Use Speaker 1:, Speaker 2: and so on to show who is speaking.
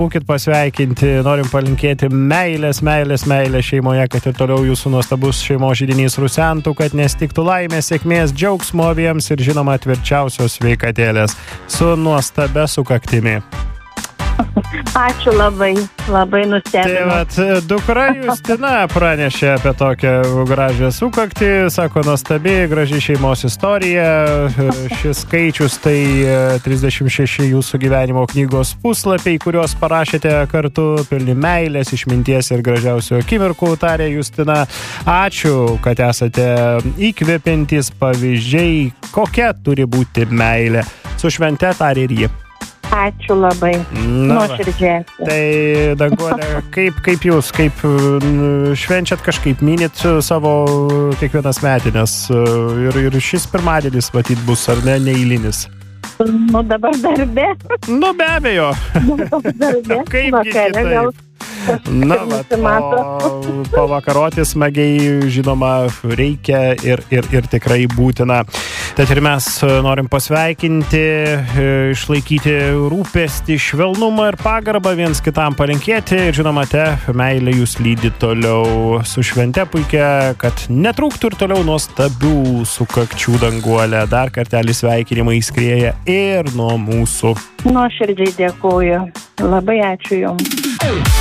Speaker 1: Būkit pasveikinti, norim palinkėti meilės šeimoje, kad ir toliau jūsų nuostabus šeimos židinys rusentų, kad nestiktų laimės, sėkmės, džiaugsmo abiems ir žinoma tvirčiausios sveikatėlės su nuostabia sukaktimi.
Speaker 2: Ačiū labai nustebino.
Speaker 1: Tai vat, dukra Justina pranešė apie tokią gražią sukaktį, sako, nuostabi, graži šeimos istorija. Šis skaičius tai 36 jūsų gyvenimo knygos puslapiai, kuriuos parašėte kartu, pilni meilės, išminties ir gražiausių akimirkų, tarė Justina. Ačiū, kad esate įkvepiantys pavyzdžiai, kokia turi būti meilė. Su švente tarė ir ji.
Speaker 2: Ačiū labai. Nuoširdžiai.
Speaker 1: Tai, Danguolė, kaip jūs, kaip švenčiat kažkaip, minit savo kiekvienas metinės ir šis pirmadienis matyt bus, ar ne, neeilinis?
Speaker 2: Nu, dabar darbe.
Speaker 1: Nu, be abejo.
Speaker 2: Darbe.
Speaker 1: Kaipgi kitaip? Na, pavakaroti smagiai, žinoma, reikia ir tikrai būtina. Tad ir mes norim pasveikinti, išlaikyti rūpestį, švelnumą ir pagarbą viens kitam palinkėti. Ir žinoma, meilė jūs lydi toliau su švente puikia, kad netrūktų ir toliau nuostabių sukakčių, Danguolė. Dar kartelį sveikinimai skrieja ir nuo mūsų.
Speaker 2: Nuoširdžiai dėkuoju. Labai ačiū jums.